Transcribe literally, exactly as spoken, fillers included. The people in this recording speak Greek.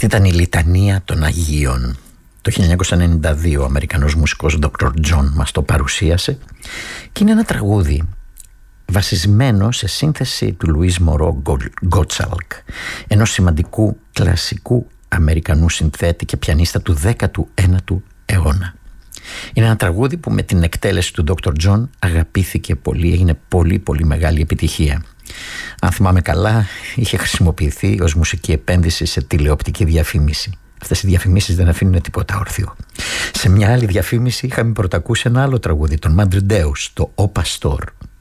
Αυτή ήταν η Λιτανία των Αγίων. Το χίλια εννιακόσια ενενήντα δύο ο Αμερικανός μουσικός ντόκτορ John μας το παρουσίασε και είναι ένα τραγούδι βασισμένο σε σύνθεση του Λουίς Μορό Γκότσαλκ, ενός σημαντικού κλασικού Αμερικανού συνθέτη και πιανίστα του δέκατου ένατου αιώνα. Είναι ένα τραγούδι που με την εκτέλεση του ντόκτορ John αγαπήθηκε πολύ, έγινε πολύ πολύ μεγάλη επιτυχία. Αν θυμάμαι καλά, είχε χρησιμοποιηθεί ως μουσική επένδυση σε τηλεοπτική διαφήμιση. Αυτές οι διαφημίσεις δεν αφήνουν τίποτα όρθιο. Σε μια άλλη διαφήμιση είχαμε πρωτακούσει ένα άλλο τραγούδι, τον Μαντρεντέους, το «Ο Παστόρ».